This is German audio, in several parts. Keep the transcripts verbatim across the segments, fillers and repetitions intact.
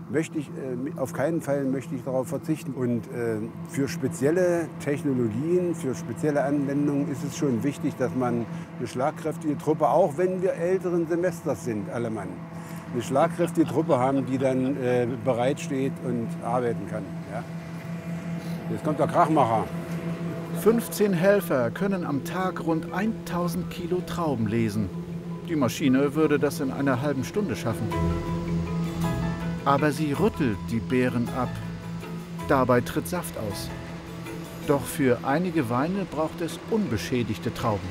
möchte ich, äh, auf keinen Fall möchte ich darauf verzichten. Und äh, für spezielle Technologien, für spezielle Anwendungen ist es schon wichtig, dass man eine schlagkräftige Truppe, auch wenn wir älteren Semesters sind, alle Mann, eine schlagkräftige Truppe haben, die dann äh, bereit steht und arbeiten kann. Ja? Jetzt kommt der Krachmacher. fünfzehn Helfer können am Tag rund tausend Kilo Trauben lesen. Die Maschine würde das in einer halben Stunde schaffen. Aber sie rüttelt die Beeren ab. Dabei tritt Saft aus. Doch für einige Weine braucht es unbeschädigte Trauben.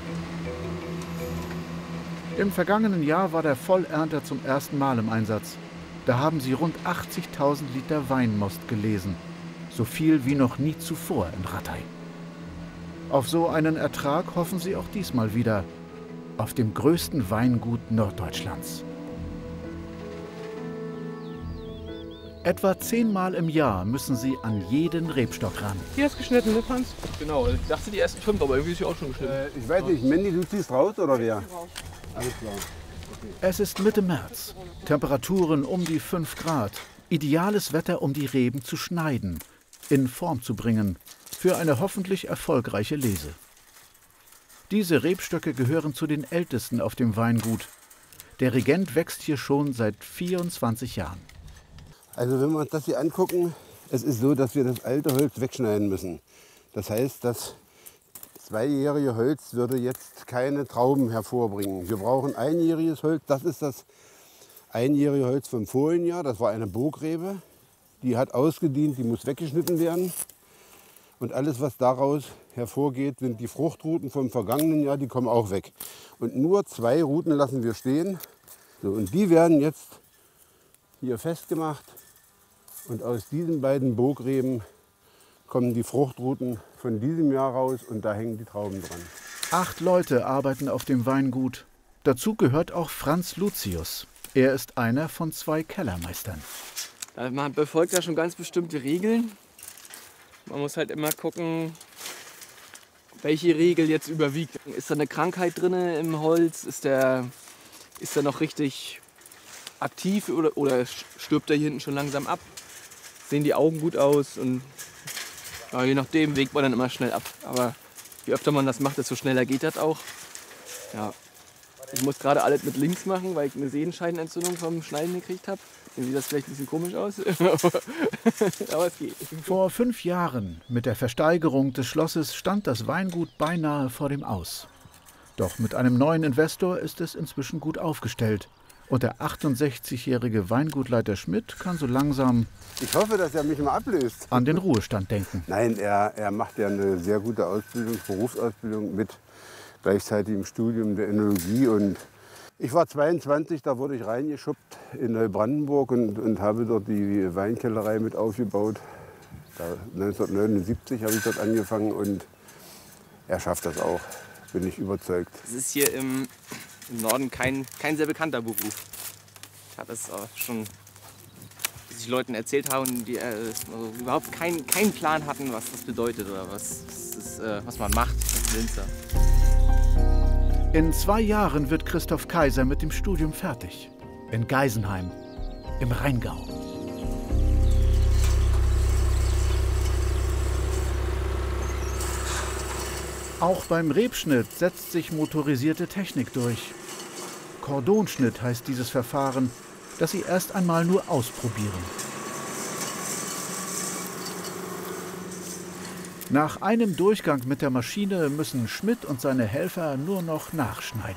Im vergangenen Jahr war der Vollernter zum ersten Mal im Einsatz. Da haben sie rund achtzigtausend Liter Weinmost gelesen. So viel wie noch nie zuvor in Ratay. Auf so einen Ertrag hoffen sie auch diesmal wieder. Auf dem größten Weingut Norddeutschlands. Etwa zehnmal im Jahr müssen sie an jeden Rebstock ran. Hier ist geschnitten, ne, Franz? Genau, ich dachte die ersten fünf, aber irgendwie ist sie auch schon geschnitten. Äh, ich weiß nicht, Mandy, du ziehst raus oder wer? Alles klar. Okay. Es ist Mitte März. Temperaturen um die fünf Grad. Ideales Wetter, um die Reben zu schneiden, in Form zu bringen, für eine hoffentlich erfolgreiche Lese. Diese Rebstöcke gehören zu den ältesten auf dem Weingut. Der Regent wächst hier schon seit vierundzwanzig Jahren. Also wenn wir uns das hier angucken, es ist so, dass wir das alte Holz wegschneiden müssen. Das heißt, das zweijährige Holz würde jetzt keine Trauben hervorbringen. Wir brauchen einjähriges Holz. Das ist das einjährige Holz vom vorigen Jahr. Das war eine Burgrebe. Die hat ausgedient, die muss weggeschnitten werden. Und alles, was daraus hervorgeht, sind die Fruchtruten vom vergangenen Jahr, die kommen auch weg. Und nur zwei Ruten lassen wir stehen. So, und die werden jetzt hier festgemacht. Und aus diesen beiden Burgreben kommen die Fruchtruten von diesem Jahr raus und da hängen die Trauben dran. Acht Leute arbeiten auf dem Weingut. Dazu gehört auch Franz Lucius. Er ist einer von zwei Kellermeistern. Man befolgt ja schon ganz bestimmte Regeln. Man muss halt immer gucken, welche Regel jetzt überwiegt. Ist da eine Krankheit drin im Holz? Ist der, ist der noch richtig aktiv oder, oder stirbt der hier hinten schon langsam ab? Sehen die Augen gut aus? Und ja, je nachdem wägt man dann immer schnell ab. Aber je öfter man das macht, desto schneller geht das auch. Ja. Ich muss gerade alles mit links machen, weil ich eine Sehenscheidenentzündung vom Schneiden gekriegt habe. Dann sieht das vielleicht ein bisschen komisch aus, aber es geht. Vor fünf Jahren, mit der Versteigerung des Schlosses, stand das Weingut beinahe vor dem Aus. Doch mit einem neuen Investor ist es inzwischen gut aufgestellt. Und der achtundsechzigjährige Weingutleiter Schmidt kann so langsam ich hoffe, dass er mich mal ablöst. an den Ruhestand denken. Nein, er, er macht ja eine sehr gute Ausbildung, Berufsausbildung mit gleichzeitigem Studium der Önologie. Und ich war zweiundzwanzig, da wurde ich reingeschubbt in Neubrandenburg und, und habe dort die Weinkellerei mit aufgebaut. Da, neunzehnhundertneunundsiebzig habe ich dort angefangen und er schafft das auch, bin ich überzeugt. Es ist hier im, im Norden kein, kein sehr bekannter Beruf. Ich habe es auch schon, bis ich Leuten erzählt habe, die äh, also überhaupt keinen kein Plan hatten, was das bedeutet oder was, das ist, äh, was man macht als Winzer. In zwei Jahren wird Christoph Kaiser mit dem Studium fertig. In Geisenheim, im Rheingau. Auch beim Rebschnitt setzt sich motorisierte Technik durch. Kordonschnitt heißt dieses Verfahren, das sie erst einmal nur ausprobieren. Nach einem Durchgang mit der Maschine müssen Schmidt und seine Helfer nur noch nachschneiden.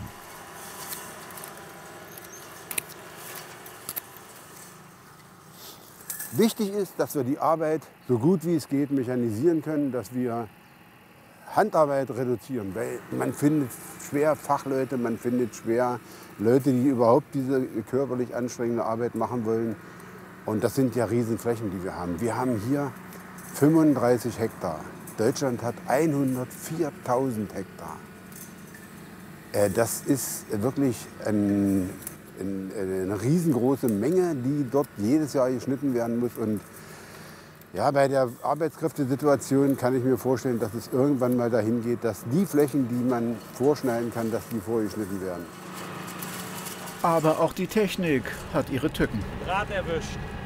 Wichtig ist, dass wir die Arbeit so gut wie es geht mechanisieren können, dass wir Handarbeit reduzieren. Weil man findet schwer Fachleute, man findet schwer Leute, die überhaupt diese körperlich anstrengende Arbeit machen wollen. Und das sind ja Riesenflächen, die wir haben. Wir haben hier fünfunddreißig Hektar. Deutschland hat hundertviertausend Hektar. Das ist wirklich ein, ein, eine riesengroße Menge, die dort jedes Jahr geschnitten werden muss. Und ja, bei der Arbeitskräftesituation kann ich mir vorstellen, dass es irgendwann mal dahin geht, dass die Flächen, die man vorschneiden kann, dass die vorgeschnitten werden. Aber auch die Technik hat ihre Tücken. Draht erwischt.